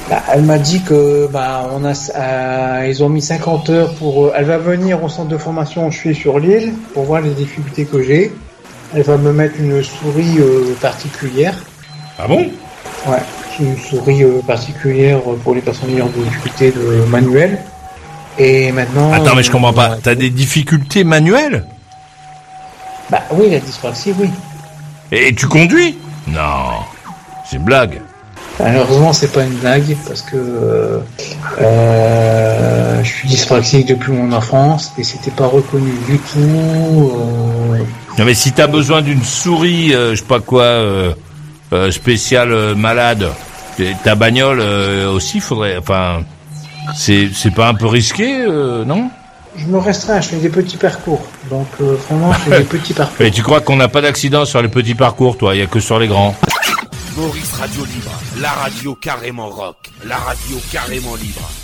Elle m'a dit que ils ont mis 50 heures pour. Elle va venir au centre de formation où je suis sur l'île pour voir les difficultés que j'ai. Elle va me mettre une souris particulière. Ah bon? Ouais, une souris particulière pour les personnes ayant des difficultés de manuel. Et maintenant. Attends, mais je comprends pas. T'as des difficultés manuelles? Bah oui, la dyspraxie, oui. Et tu conduis? Non, c'est une blague. Malheureusement, c'est pas une blague parce que je suis dyspraxique depuis mon enfance et c'était pas reconnu du tout. Non, mais si t'as besoin d'une souris, je sais pas quoi, spéciale malade, ta bagnole aussi, faudrait. Enfin, c'est pas un peu risqué, non? Je me restreins, je fais des petits parcours. Donc vraiment, je fais des petits parcours. Et tu crois qu'on n'a pas d'accident sur les petits parcours, toi? Il y a que sur les grands. Maurice Radio Libre, la radio carrément rock, la radio carrément libre.